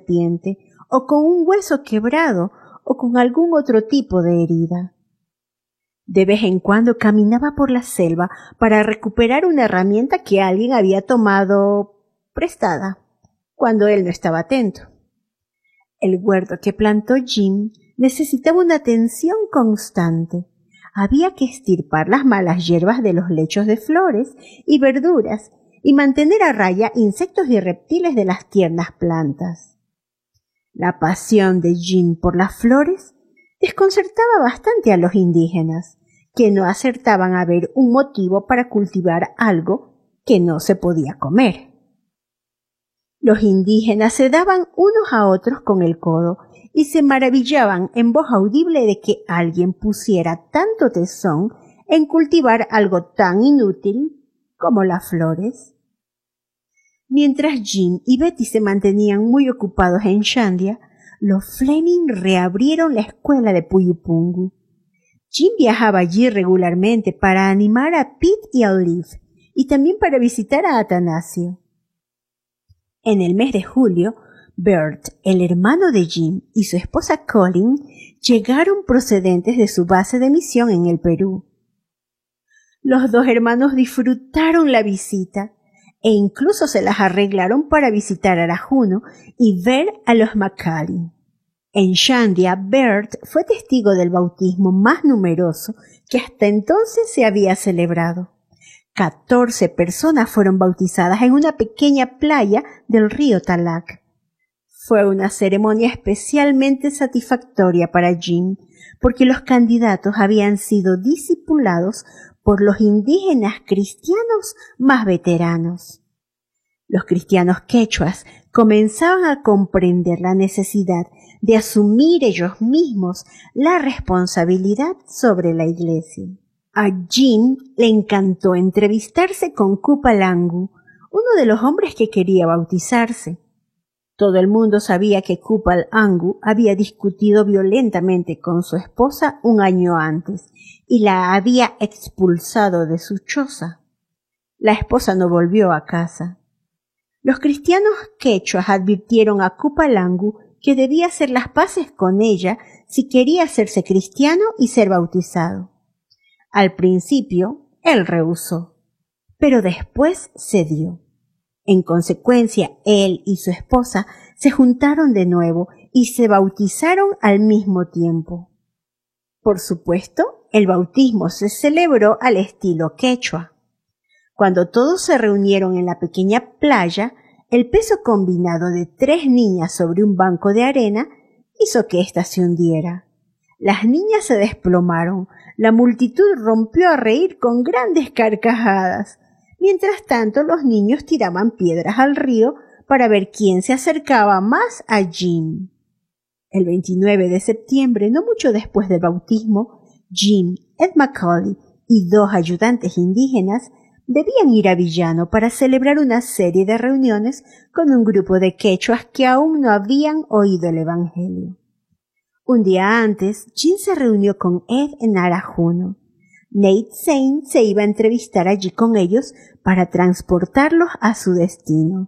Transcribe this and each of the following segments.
serpiente, o con un hueso quebrado, o con algún otro tipo de herida. De vez en cuando caminaba por la selva para recuperar una herramienta que alguien había tomado prestada, cuando él no estaba atento. El huerto que plantó Jim necesitaba una atención constante. Había que extirpar las malas hierbas de los lechos de flores y verduras y mantener a raya insectos y reptiles de las tiernas plantas. La pasión de Jim por las flores desconcertaba bastante a los indígenas, que no acertaban a ver un motivo para cultivar algo que no se podía comer. Los indígenas se daban unos a otros con el codo y se maravillaban en voz audible de que alguien pusiera tanto tesón en cultivar algo tan inútil como las flores. Mientras Jim y Betty se mantenían muy ocupados en Shandia, los Fleming reabrieron la escuela de Puyupungu. Jim viajaba allí regularmente para animar a Pete y a Olive, y también para visitar a Atanasio. En el mes de julio, Bert, el hermano de Jim, y su esposa Colin llegaron procedentes de su base de misión en el Perú. Los dos hermanos disfrutaron la visita e incluso se las arreglaron para visitar Arajuno y ver a los Macaulay. En Shandia, Bert fue testigo del bautismo más numeroso que hasta entonces se había celebrado. 14 personas fueron bautizadas en una pequeña playa del río Talac. Fue una ceremonia especialmente satisfactoria para Jim, porque los candidatos habían sido discipulados por los indígenas cristianos más veteranos. Los cristianos quechuas comenzaban a comprender la necesidad de asumir ellos mismos la responsabilidad sobre la iglesia. A Jim le encantó entrevistarse con Kupalangu, uno de los hombres que quería bautizarse. Todo el mundo sabía que Kupalangu había discutido violentamente con su esposa un año antes y la había expulsado de su choza. La esposa no volvió a casa. Los cristianos quechuas advirtieron a Kupalangu que debía hacer las paces con ella si quería hacerse cristiano y ser bautizado. Al principio, él rehusó, pero después cedió. En consecuencia, él y su esposa se juntaron de nuevo y se bautizaron al mismo tiempo. Por supuesto, el bautismo se celebró al estilo quechua. Cuando todos se reunieron en la pequeña playa, el peso combinado de 3 niñas sobre un banco de arena hizo que ésta se hundiera. Las niñas se desplomaron, la multitud rompió a reír con grandes carcajadas. Mientras tanto, los niños tiraban piedras al río para ver quién se acercaba más a Jim. El 29 de septiembre, no mucho después del bautismo, Jim, Ed Macaulay y 2 ayudantes indígenas debían ir a Villano para celebrar una serie de reuniones con un grupo de quechuas que aún no habían oído el Evangelio. Un día antes, Jim se reunió con Ed en Arajuno. Nate Zane se iba a entrevistar allí con ellos para transportarlos a su destino.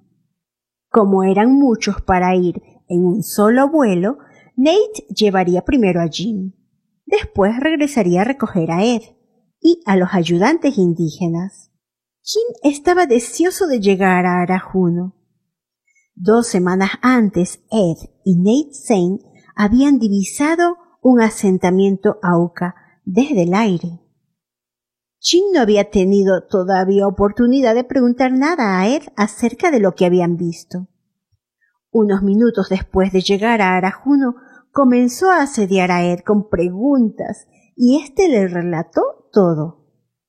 Como eran muchos para ir en un solo vuelo, Nate llevaría primero a Jim. Después regresaría a recoger a Ed y a los ayudantes indígenas. Jim estaba deseoso de llegar a Arajuno. 2 semanas antes, Ed y Nate Zane habían divisado un asentamiento auca desde el aire. Jim no había tenido todavía oportunidad de preguntar nada a Ed acerca de lo que habían visto. Unos minutos después de llegar a Arajuno, comenzó a asediar a Ed con preguntas y éste le relató todo.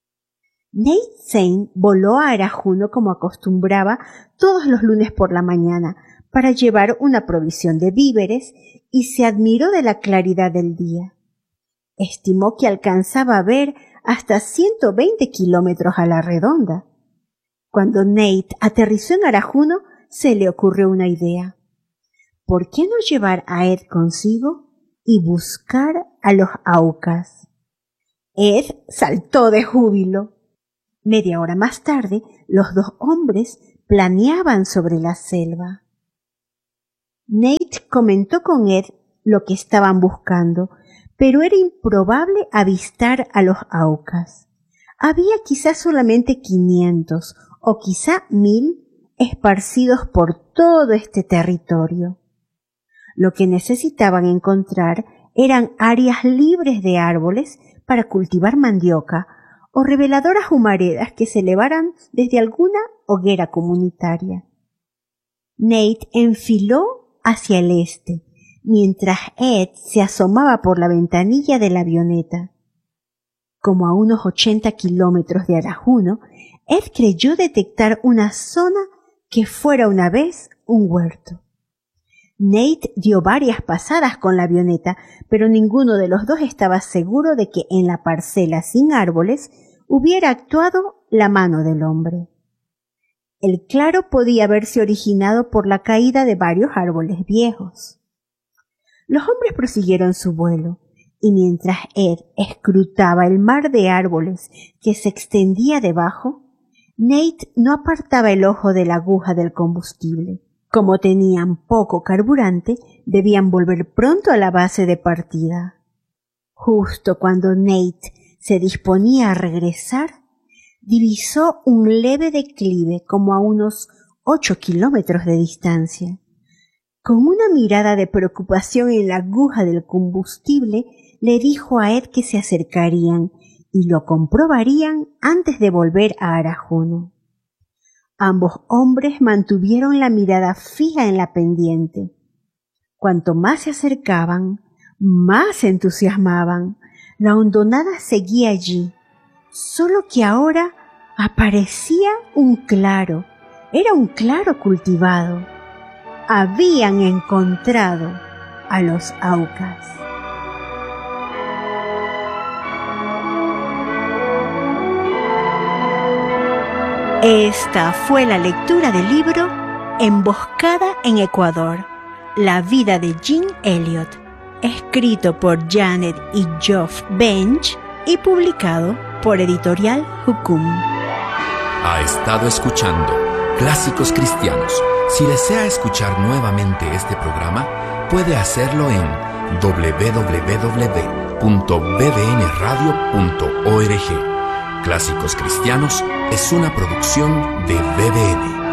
Nate Zane voló a Arajuno como acostumbraba todos los lunes por la mañana para llevar una provisión de víveres y se admiró de la claridad del día. Estimó que alcanzaba a ver hasta 120 kilómetros a la redonda. Cuando Nate aterrizó en Arajuno, se le ocurrió una idea. ¿Por qué no llevar a Ed consigo y buscar a los aucas? Ed saltó de júbilo. Media hora más tarde, los 2 hombres planeaban sobre la selva. Nate comentó con Ed lo que estaban buscando, pero era improbable avistar a los Aucas. Había quizá solamente 500 o quizá 1000 esparcidos por todo este territorio. Lo que necesitaban encontrar eran áreas libres de árboles para cultivar mandioca o reveladoras humaredas que se elevaran desde alguna hoguera comunitaria. Nate enfiló hacia el este, mientras Ed se asomaba por la ventanilla de la avioneta. Como a unos 80 kilómetros de Arajuno, Ed creyó detectar una zona que fuera una vez un huerto. Nate dio varias pasadas con la avioneta, pero ninguno de los dos estaba seguro de que en la parcela sin árboles hubiera actuado la mano del hombre. El claro podía haberse originado por la caída de varios árboles viejos. Los hombres prosiguieron su vuelo, y mientras Ed escrutaba el mar de árboles que se extendía debajo, Nate no apartaba el ojo de la aguja del combustible. Como tenían poco carburante, debían volver pronto a la base de partida. Justo cuando Nate se disponía a regresar, divisó un leve declive como a unos 8 kilómetros de distancia. Con una mirada de preocupación en la aguja del combustible, le dijo a Ed que se acercarían y lo comprobarían antes de volver a Arajuno. Ambos hombres mantuvieron la mirada fija en la pendiente. Cuanto más se acercaban, más se entusiasmaban. La hondonada seguía allí, solo que ahora aparecía un claro. Era un claro cultivado. Habían encontrado a los Aucas. Esta fue la lectura del libro Emboscada en Ecuador, la vida de Jim Elliot, escrito por Janet y Geoff Bench y publicado por Editorial Jukum. Ha estado escuchando Clásicos Cristianos. Si desea escuchar nuevamente este programa, puede hacerlo en www.bbnradio.org. Clásicos Cristianos es una producción de BBN.